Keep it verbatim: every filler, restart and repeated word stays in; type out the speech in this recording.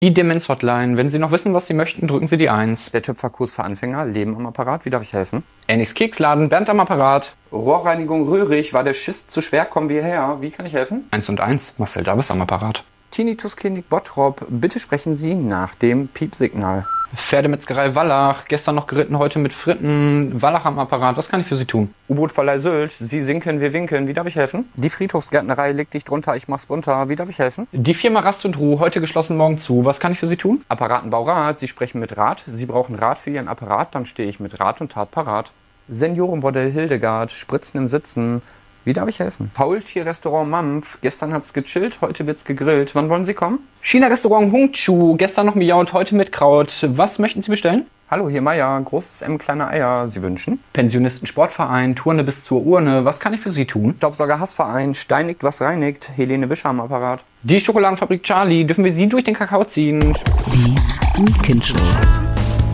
Die Demenz-Hotline. Wenn Sie noch wissen, was Sie möchten, drücken Sie die eins. Der Töpferkurs für Anfänger, Leben am Apparat, wie darf ich helfen? Ernix Keksladen, Bernd am Apparat. Rohrreinigung Röhrig, war der Schiss zu schwer, kommen wir her, wie kann ich helfen? eins und eins, Marcel Davis am Apparat. Tinnitus Klinik Bottrop, bitte sprechen Sie nach dem Piepsignal. Pferdemetzgerei Wallach, gestern noch geritten, heute mit Fritten. Wallach am Apparat, was kann ich für Sie tun? U-Boot-Verleih Sylt, Sie sinken, wir winken, wie darf ich helfen? Die Friedhofsgärtnerei, leg dich drunter, ich mach's bunter, wie darf ich helfen? Die Firma Rast und Ruhe, heute geschlossen, morgen zu, was kann ich für Sie tun? Apparatenbaurat, Sie sprechen mit Rat, Sie brauchen Rat für Ihren Apparat, dann stehe ich mit Rat und Tat parat. Seniorenbordell Hildegard, Spritzen im Sitzen, wie darf ich helfen? Faultierrestaurant Mampf, gestern hat's gechillt, heute wird's gegrillt. Wann wollen Sie kommen? China-Restaurant Hungchu, gestern noch miaut, heute mit Kraut. Was möchten Sie bestellen? Hallo, hier Meier, großes M, kleine Eier, Sie wünschen? Pensionisten-Sportverein, Turne bis zur Urne, was kann ich für Sie tun? Staubsauger Hassverein, steinigt was reinigt, Helene Wischer am Apparat. Die Schokoladenfabrik Charlie, dürfen wir Sie durch den Kakao ziehen? Die Weekend Show.